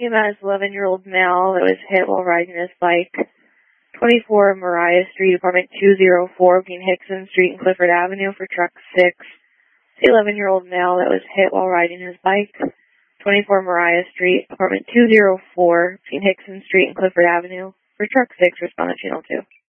EMS 11-year-old male that was hit while riding his bike. 24 Mariah Street, apartment 204, between Hickson Street and Clifford Avenue for truck 6. The 11-year-old male that was hit while riding his bike. 24 Mariah Street, apartment 204, between Hickson Street and Clifford Avenue for truck 6, respondent channel 2.